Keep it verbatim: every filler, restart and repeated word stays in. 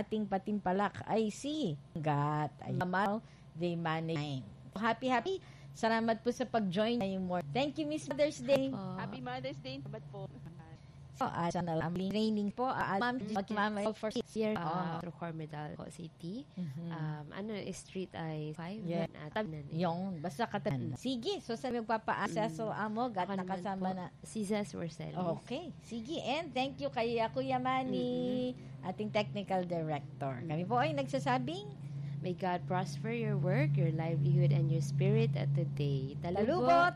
ating patimpalak ay si Gat. Ayamaw, they manage. Happy, happy. Salamat po sa pag-join ngayong morning. Thank you, Miss Mother's Day. Uh, Happy Mother's Day. Salamat po. So, uh, channel um, training po. Uh, Ma'am, Ma'am, for six years. Uh, uh, Cormedal City. Mm-hmm. Um, ano, street ay five. Yeah. At, yung, basta katan. Sige, so sa magpapaasa, mm. so amo, gat nakasama na. Si Zez Warcelis. Okay, sige. And thank you kay Kuya Manny, mm-hmm. ating technical director. Kami po ay nagsasabing, may God prosper your work, your livelihood, and your spirit at today. Talubot!